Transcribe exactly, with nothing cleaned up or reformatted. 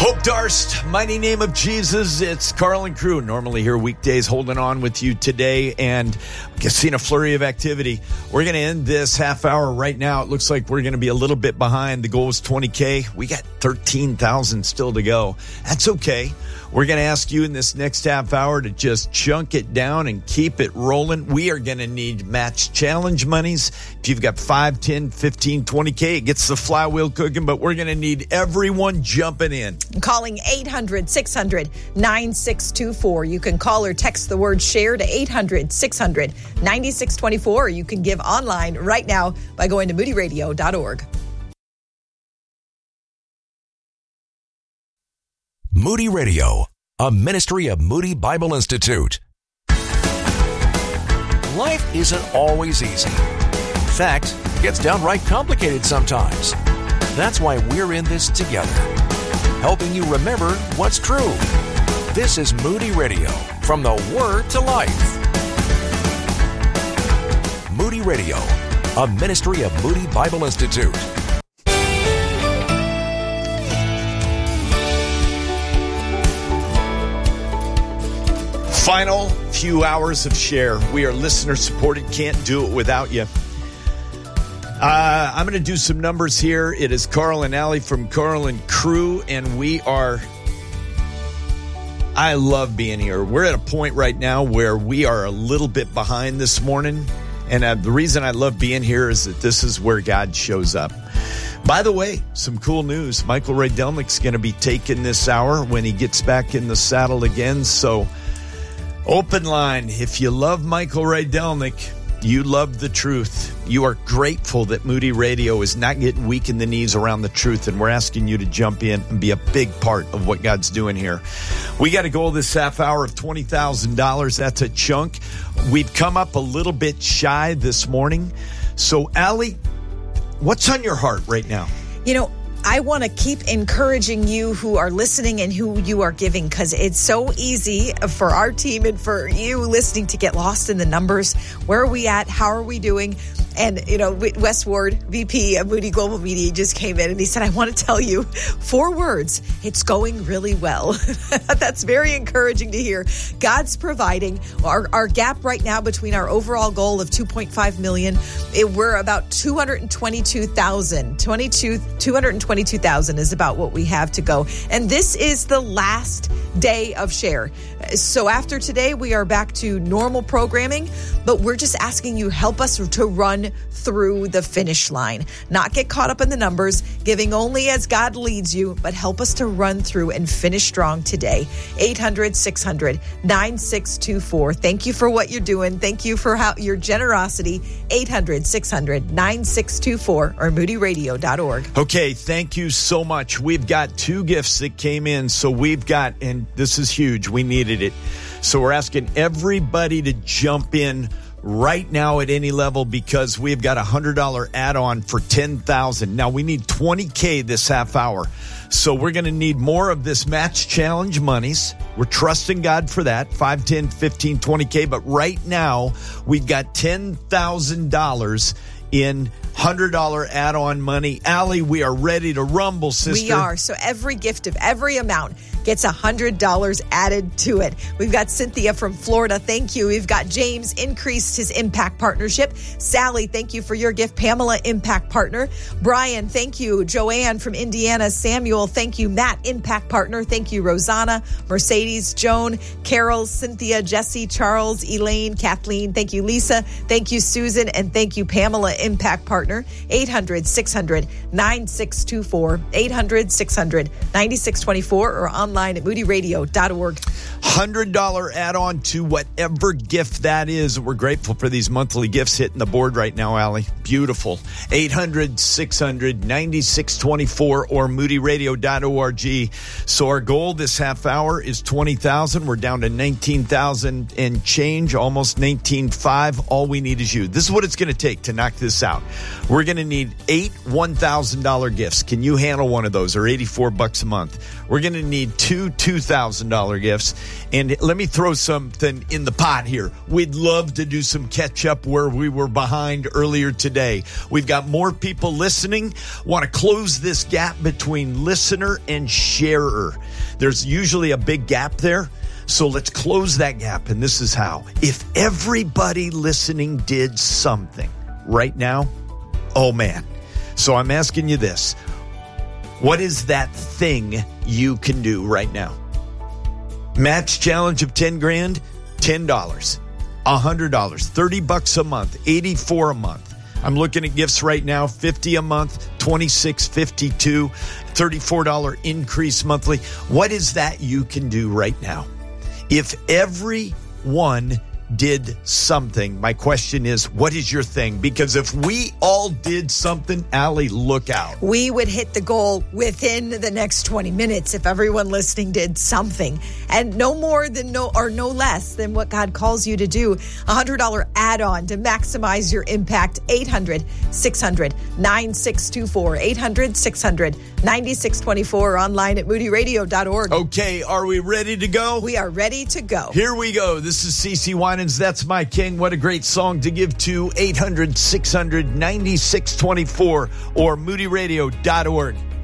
Hope Darst, mighty name of Jesus. It's Carl and Crew, normally here weekdays, holding on with you today, and seen a flurry of activity. We're going to end this half hour right now. It looks like we're going to be a little bit behind. The goal was twenty K. We got thirteen thousand still to go. That's okay. We're going to ask you in this next half hour to just chunk it down and keep it rolling. We are going to need match challenge monies. If you've got five, ten, fifteen, twenty K, it gets the flywheel cooking, but we're going to need everyone jumping in. Calling eight hundred, six hundred, nine six two four. You can call or text the word share to eight hundred, six hundred, nine six two four, or you can give online right now by going to moody radio dot org. Moody Radio, a ministry of Moody Bible Institute. Life isn't always easy. In fact, it gets downright complicated sometimes. That's why we're in this together, helping you remember what's true. This is Moody Radio, from the Word to Life. Moody Radio, a ministry of Moody Bible Institute. Final few hours of share. We are listener supported. Can't do it without you. Uh, I'm going to do some numbers here. It is Carl and Allie from Carl and Crew, and we are, I love being here. We're at a point right now where we are a little bit behind this morning, and uh, the reason I love being here is that this is where God shows up. By the way, some cool news. Michael Ray Delnick's going to be taking this hour when he gets back in the saddle again, so open line. If you love Michael Ray Delnick, you love the truth. You are grateful that Moody Radio is not getting weak in the knees around the truth, and we're asking you to jump in and be a big part of what God's doing here. We got a goal this half hour of twenty thousand dollars. That's a chunk. We've come up a little bit shy this morning. So, Allie, what's on your heart right now? You know, I want to keep encouraging you who are listening and who you are giving, because it's so easy for our team and for you listening to get lost in the numbers. Where are we at? How are we doing? And, you know, Wes Ward, V P of Moody Global Media, just came in and he said, I want to tell you four words. It's going really well. That's very encouraging to hear. God's providing. Our, our gap right now between our overall goal of two point five million, it, we're about two hundred twenty-two thousand. two hundred twenty-two thousand is about what we have to go. And this is the last day of share. So after today, we are back to normal programming, but we're just asking you, help us to run through the finish line, not get caught up in the numbers, giving only as God leads you, but help us to run through and finish strong today. eight hundred, six hundred, nine six two four. Thank you for what you're doing. Thank you for how your generosity. eight hundred, six hundred, nine six two four or moody radio dot org. Okay, thank you so much. We've got two gifts that came in, so we've got, and this is huge, we needed it. So we're asking everybody to jump in right now at any level, because we've got a one hundred dollars add-on for ten thousand dollars. Now, we need twenty K this half hour. So we're going to need more of this match challenge monies. We're trusting God for that, five, ten, fifteen, twenty K. But right now, we've got ten thousand dollars in one hundred dollars add-on money. Allie, we are ready to rumble, sister. We are. So every gift of every amount gets one hundred dollars added to it. We've got Cynthia from Florida. Thank you. We've got James, increased his Impact Partnership. Sally, thank you for your gift. Pamela, Impact Partner. Brian, thank you. Joanne from Indiana. Samuel, thank you. Matt, Impact Partner. Thank you. Rosanna, Mercedes, Joan, Carol, Cynthia, Jesse, Charles, Elaine, Kathleen. Thank you. Lisa. Thank you. Susan. And thank you. Pamela, Impact Partner. eight hundred, six hundred, nine six two four. eight hundred, six hundred, nine six two four or online at moody radio dot org. one hundred dollars add-on to whatever gift that is. We're grateful for these monthly gifts hitting the board right now, Allie. Beautiful. eight hundred, six hundred, nine six two four or moody radio dot org. So our goal this half hour is twenty thousand dollars. We're down to nineteen thousand dollars and change, almost nineteen thousand five hundred dollars. All we need is you. This is what it's going to take to knock this out. We're going to need eight one thousand dollars gifts. Can you handle one of those, or eighty-four bucks a month? We're going to need two two thousand dollars gifts. And let me throw something in the pot here. We'd love to do some catch up where we were behind earlier today. We've got more people listening. Want to close this gap between listener and sharer. There's usually a big gap there. So let's close that gap. And this is how. If everybody listening did something right now, oh, man. So I'm asking you this. What is that thing you can do right now? Match challenge of ten grand, ten dollars, one hundred dollars, thirty bucks a month, eighty-four a month. I'm looking at gifts right now, fifty a month, twenty-six fifty-two, thirty-four dollars increase monthly. What is that you can do right now? If everyone did something, my question is, what is your thing? Because if we all did something, Allie, look out. We would hit the goal within the next twenty minutes if everyone listening did something. And no more than no, or no less than what God calls you to do. A one hundred dollars add-on to maximize your impact. eight hundred, six hundred, nine six two four. eight hundred, six hundred, nine six two four. Online at moody radio dot org. Okay, are we ready to go? We are ready to go. Here we go. This is CeCe Winans. That's My King. What a great song to give to. eight hundred, six hundred, nine six two four or moody radio dot org.